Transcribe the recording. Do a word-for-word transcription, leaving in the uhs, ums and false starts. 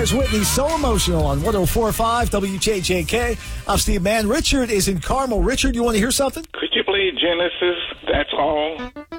There's Whitney, So Emotional on one oh four point five W J J K. I'm Steve Mann. Richard is in Carmel. Richard, you want to hear something? Could you play Genesis? That's all.